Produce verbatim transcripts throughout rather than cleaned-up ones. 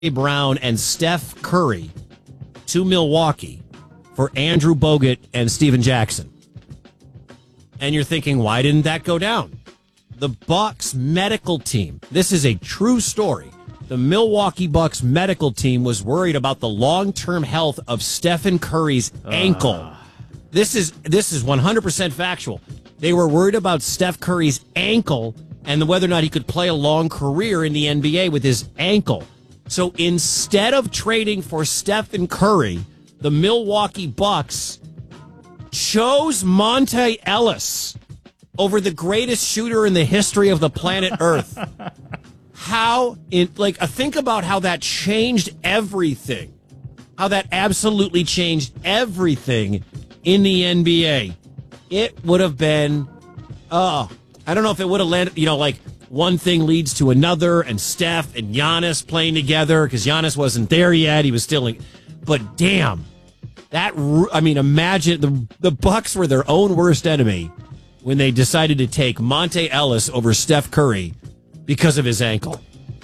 Brown and Steph Curry to Milwaukee for Andrew Bogut and Steven Jackson. And you're thinking, why didn't that go down? The Bucks medical team, this is a true story. The Milwaukee Bucks medical team was worried about the long-term health of Stephen Curry's ankle. Uh. This is this is one hundred percent factual. They were worried about Steph Curry's ankle and whether or not he could play a long career in the N B A with his ankle. So instead of trading for Stephen Curry, the Milwaukee Bucks chose Monte Ellis over the greatest shooter in the history of the planet Earth. How, in like, think about how that changed everything. How that absolutely changed everything in the N B A. It would have been, oh, I don't know if it would have landed, you know, like, one thing leads to another, and Steph and Giannis playing together, because Giannis wasn't there yet. He was still in, but damn, that, I mean, imagine, the, the Bucks were their own worst enemy when they decided to take Monte Ellis over Steph Curry because of his ankle.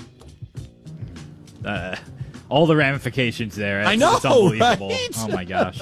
Uh, all the ramifications there. It's, I know, it's unbelievable. Right? Oh, my gosh.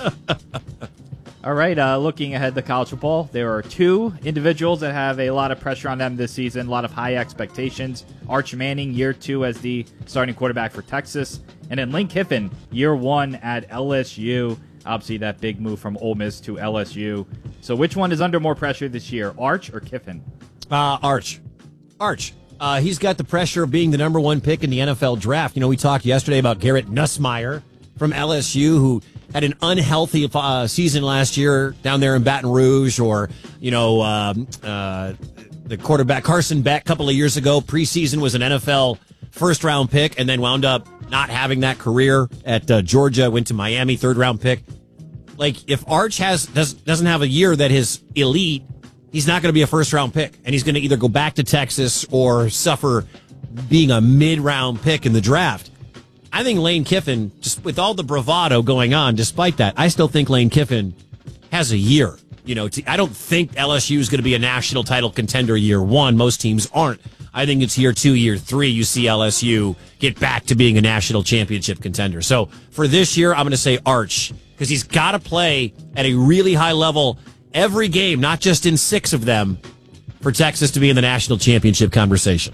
All right, uh, looking ahead to college football, there are two individuals that have a lot of pressure on them this season, a lot of high expectations. Arch Manning, year two as the starting quarterback for Texas, and then Lane Kiffin, year one at L S U. Obviously, that big move from Ole Miss to L S U. So which one is under more pressure this year, Arch or Kiffin? Uh, Arch. Arch. Uh, he's got the pressure of being the number one pick in the N F L draft. You know, we talked yesterday about Garrett Nussmeier from L S U, who had an unhealthy uh, season last year down there in Baton Rouge, or, you know, um, uh, the quarterback Carson Beck a couple of years ago, preseason was an N F L first-round pick and then wound up not having that career at uh, Georgia, went to Miami, third-round pick. Like, if Arch has does, doesn't have a year that is elite, he's not going to be a first-round pick, and he's going to either go back to Texas or suffer being a mid-round pick in the draft. I think Lane Kiffin, just with all the bravado going on, despite that, I still think Lane Kiffin has a year. You know, to, I don't think L S U is going to be a national title contender year one. Most teams aren't. I think it's year two, year three, you see L S U get back to being a national championship contender. So for this year, I'm going to say Arch, because he's got to play at a really high level every game, not just in six of them, for Texas to be in the national championship conversation.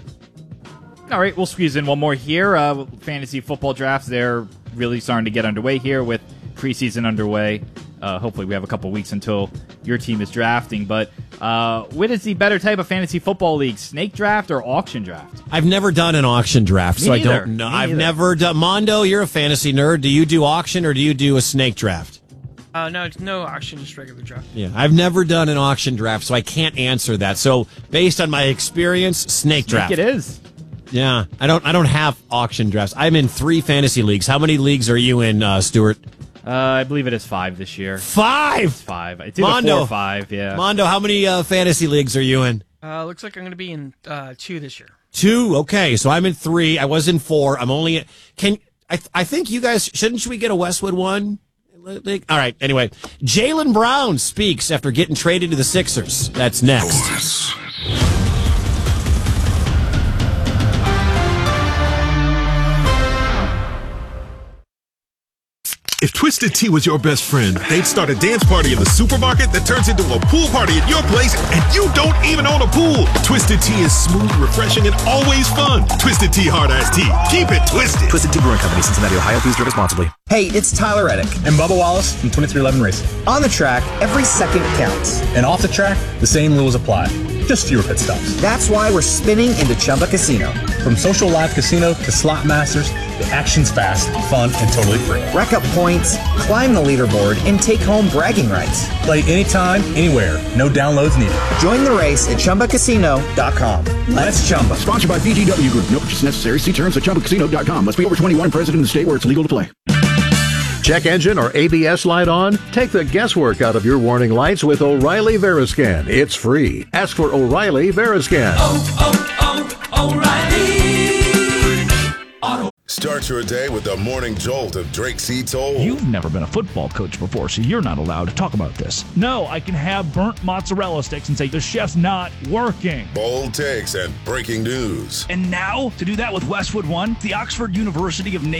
All right, we'll squeeze in one more here. Uh, fantasy football drafts, they're really starting to get underway here with preseason underway. Uh, hopefully we have a couple weeks until your team is drafting. But uh, what is the better type of fantasy football league, snake draft or auction draft? I've never done an auction draft, Me so neither. I don't know. Me I've neither. never done. Mondo, you're a fantasy nerd. Do you do auction or do you do a snake draft? Uh, no, it's no auction, just regular draft. Yeah, I've never done an auction draft, so I can't answer that. So based on my experience, snake, Snake draft. it is. Yeah, I don't. I don't have auction drafts. I'm in three fantasy leagues. How many leagues are you in, uh, Stuart? Uh, I believe it is five this year. Five. It's five. It's either Mondo. four or five. Yeah. Mondo, how many uh, fantasy leagues are you in? Uh, looks like I'm going to be in uh, two this year. Two. Okay, so I'm in three. I was in four. I'm only. In, can I? I think you guys shouldn't we get a Westwood one? All right. Anyway, Jaylen Brown speaks after getting traded to the Sixers. That's next. If Twisted Tea was your best friend, they'd start a dance party in the supermarket that turns into a pool party at your place, and you don't even own a pool. Twisted Tea is smooth, refreshing, and always fun. Twisted Tea Hard Iced Tea. Keep it twisted. Twisted Tea Brewing Company, Cincinnati, Ohio. Please drink responsibly. Hey, it's Tyler Reddick. And Bubba Wallace from twenty-three eleven Racing. On the track, every second counts. And off the track, the same rules apply. Just fewer pit stops. That's why we're spinning into Chumba Casino. From social live casino to slot masters, the action's fast, fun, and totally free. Rack up points, climb the leaderboard, and take home bragging rights. Play anytime, anywhere. No downloads needed. Join the race at Chumba Casino dot com. Let's Chumba. Sponsored by B G W Group. No purchase necessary. See terms at Chumba Casino dot com. Must be over twenty-one and present in the state where it's legal to play. Check engine or A B S light on? Take the guesswork out of your warning lights with O'Reilly Veriscan. It's free. Ask for O'Reilly Veriscan. Oh, oh, oh, O'Reilly Auto. Start your day with the morning jolt of Drake C. Toll. You've never been a football coach before, so you're not allowed to talk about this. No, I can have burnt mozzarella sticks and say the chef's not working. Bold takes and breaking news. And now, to do that with Westwood One, the Oxford University of